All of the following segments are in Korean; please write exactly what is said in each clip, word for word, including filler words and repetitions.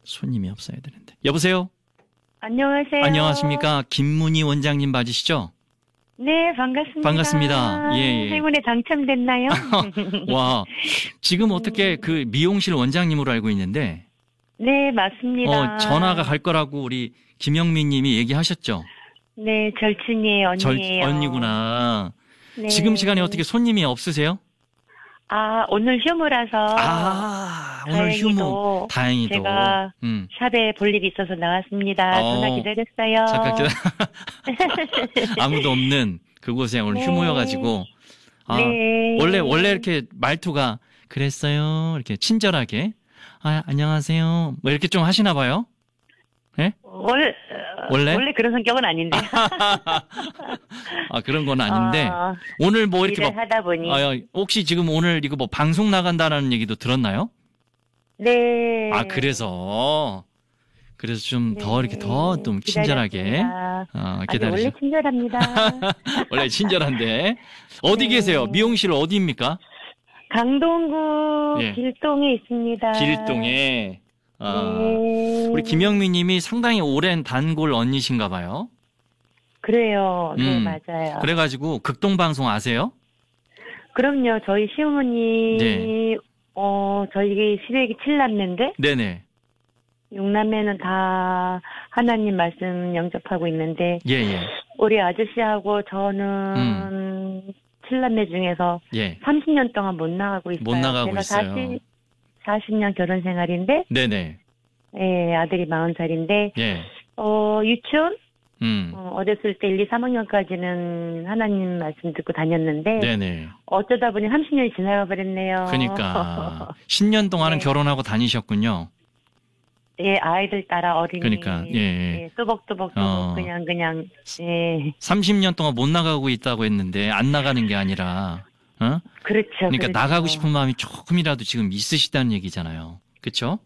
손님이 없어야 되는데. 여보세요? 안녕하세요. 안녕하십니까. 김문희 원장님 맞으시죠? 네, 반갑습니다. 반갑습니다. 예, 예. 행운에 당첨됐나요? 와, 지금 어떻게 그 미용실 원장님으로 알고 있는데. 네, 맞습니다. 어, 전화가 갈 거라고 우리 김영민 님이 얘기하셨죠? 네, 절친이에요, 언니예요. 절, 언니구나. 네. 지금 시간에 어떻게 손님이 없으세요? 아, 오늘 휴무라서. 아, 오늘 다행히도 휴무. 다행히도. 제가 음. 샵에 볼 일이 있어서 나왔습니다. 어, 전화 기다렸어요. 잠깐 기다려. 아무도 없는 그곳에 오늘 네. 휴무여가지고. 아, 네. 원래, 원래 이렇게 말투가 그랬어요. 이렇게 친절하게. 아, 안녕하세요. 뭐 이렇게 좀 하시나 봐요? 예? 원래, 원래? 원래 그런 성격은 아닌데. 아, 그런 건 아닌데. 어, 오늘 뭐 이렇게 일을 막. 하다 보니. 아, 혹시 지금 오늘 이거 뭐 방송 나간다는 얘기도 들었나요? 네. 아, 그래서. 그래서 좀 더 네. 이렇게 더 좀 친절하게. 기다렸습니다. 어, 아니, 기다리시 원래 친절합니다. 원래 친절한데. 어디 네. 계세요? 미용실 어디입니까? 강동구 예. 길동에 있습니다. 길동에. 아, 네. 우리 김영민 님이 상당히 오랜 단골 언니신가 봐요. 그래요. 네, 음. 맞아요. 그래가지고 극동방송 아세요? 그럼요. 저희 시어머니, 네. 어, 저희 시댁이 칠남매인데, 네네. 육남매는 다 하나님 말씀 영접하고 있는데, 예, 예. 우리 아저씨하고 저는 음. 칠남매 중에서 예. 삼십 년 동안 못 나가고 있어요. 못 나가고 제가 있어요. 사십, 사십 년 결혼 생활인데, 네네. 예, 아들이 마흔 살인데, 예. 어, 유치원? 음. 어, 어렸을 때 일, 이, 삼 학년까지는 하나님 말씀 듣고 다녔는데, 네네. 어쩌다 보니 삼십 년이 지나가 버렸네요. 그러니까. 십 년 동안은 네. 결혼하고 다니셨군요. 예, 아이들 따라 어린이. 그러니까, 예, 예. 예, 뚜벅뚜벅뚜벅, 어. 그냥, 그냥, 예. 삼십 년 동안 못 나가고 있다고 했는데, 안 나가는 게 아니라, 어? 그렇죠. 그러니까 그렇죠. 나가고 싶은 마음이 조금이라도 지금 있으시다는 얘기잖아요. 그쵸?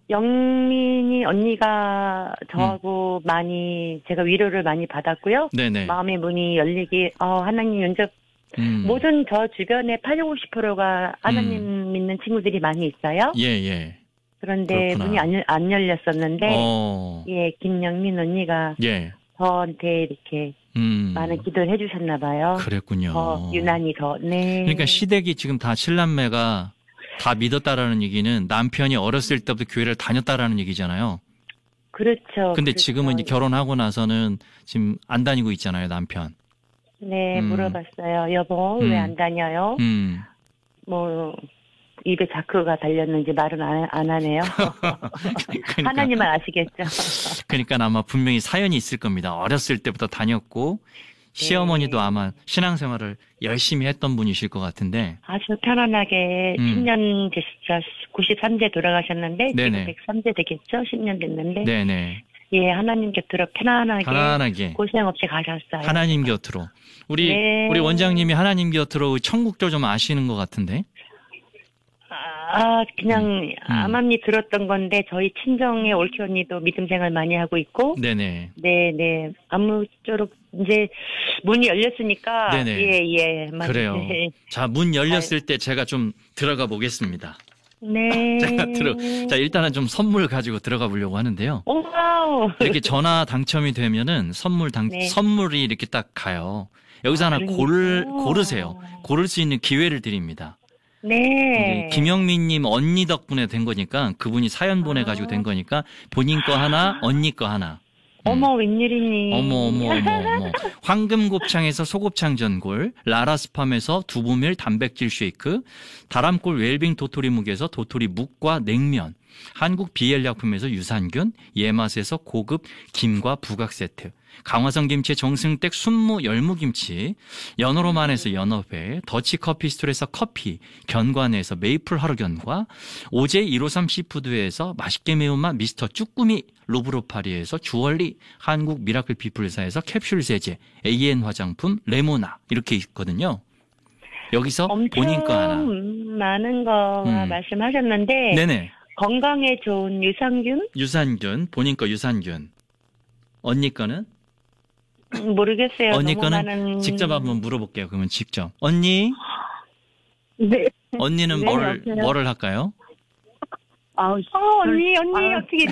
영민이 언니가 저하고 많이, 제가 위로를 많이 받았고요. 네네. 마음의 문이 열리기, 어, 하나님 연접, 음. 모든 저 주변에 팔십, 오십 퍼센트가 하나님 음. 믿는 친구들이 많이 있어요. 예, 예. 그런데 그렇구나. 문이 안, 열- 안 열렸었는데, 어. 예, 김영민 언니가 예. 저한테 이렇게 음. 많은 기도를 해주셨나 봐요. 그랬군요. 더 유난히 더. 네. 그러니까 시댁이 지금 다 칠남매가 다 믿었다라는 얘기는 남편이 어렸을 때부터 교회를 다녔다라는 얘기잖아요. 그렇죠. 근데 그렇죠. 지금은 이제 결혼하고 나서는 지금 안 다니고 있잖아요, 남편. 네, 음. 물어봤어요. 여보, 음. 왜 안 다녀요? 음. 뭐, 입에 자크가 달렸는지 말은 안, 안 하네요. 그러니까, 하나님만 아시겠죠. 그러니까 아마 분명히 사연이 있을 겁니다. 어렸을 때부터 다녔고 시어머니도 네. 아마 신앙생활을 열심히 했던 분이실 것 같은데. 아주 편안하게 음. 십 년 됐죠. 구십삼 세 돌아가셨는데 네네. 지금 백삼 세 되겠죠? 십 년 됐는데. 네네. 예, 하나님 곁으로 편안하게, 편안하게 고생 없이 가셨어요. 하나님 곁으로. 우리 네. 우리 원장님이 하나님 곁으로 천국도 좀 아시는 것 같은데. 아, 그냥 음. 암암리 들었던 건데 저희 친정의 올케 언니도 믿음 생활 많이 하고 있고. 네네. 네, 네. 아무쪼록 이제 문이 열렸으니까. 네네. 예, 예. 맞- 그래요. 네. 자, 문 열렸을 때 제가 좀 들어가 보겠습니다. 네. 제가 들어. 자, 일단은 좀 선물 가지고 들어가 보려고 하는데요. 오, 와우. 이렇게 전화 당첨이 되면은 선물 당 네. 선물이 이렇게 딱 가요. 여기서 아, 하나 그러니까. 고를 고르세요. 고를 수 있는 기회를 드립니다. 네. 이제 김영민님 언니 덕분에 된 거니까 그분이 사연 보내가지고 된 거니까 본인 거 하나, 언니 거 하나. 음. 어머, 웬일이니. 어머 어머 어머 어머. 황금곱창에서 소곱창 전골, 라라스팜에서 두부밀 단백질 쉐이크, 다람골 웰빙 도토리 묵에서 도토리 묵과 냉면, 한국 비엘약품에서 유산균, 예맛에서 고급 김과 부각 세트, 강화성 김치의 정승댁 순무 열무김치, 연어로만에서 연어회, 더치커피 스토리에서 커피, 견과내에서 메이플 하루견과, 오제이 일오삼 시푸드에서 맛있게 매운맛 미스터 쭈꾸미, 로브로파리에서 주얼리, 한국 미라클 피플사에서 캡슐 세제, 에이엔 화장품, 레모나 이렇게 있거든요. 여기서 본인 거 하나. 많은 거 음. 말씀하셨는데 네네. 건강에 좋은 유산균? 유산균, 본인 거 유산균. 언니 거는? 모르겠어요. 언니 너무 거는 많은... 직접 한번 물어볼게요. 그러면 직접. 언니? 네. 언니는 네, 뭐를, 여보세요? 뭐를 할까요? 아우, 어, 언니, 언니, 아유. 어떻게